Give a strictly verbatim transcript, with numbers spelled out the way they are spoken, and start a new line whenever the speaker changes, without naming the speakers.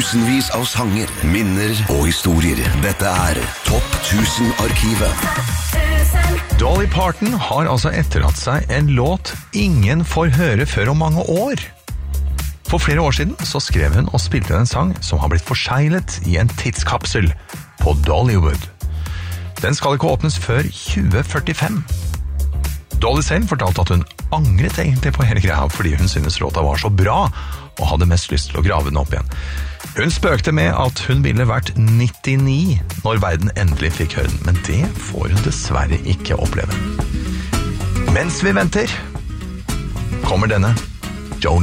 Tusenvis av sanger, minner og historier. Dette er Topp tusen-arkivet.
Dolly Parton har altså etterlatt seg en låt ingen får høre før om mange år. For flere år siden så skrev hun og spilte en sang som har blitt forseglet i en tidskapsel på Dollywood. Den skal ikke åpnes før tjue førtifem. Dolly selv fortalte at hun angret egentlig på hele greia fordi hun synes låta var så bra og hadde mest lyst til å grave den opp igjen. Hun spøkte med at hun ville vært nittini når verden endelig fikk høre den, men det får hun dessverre ikke oppleve. Mens vi venter, kommer denne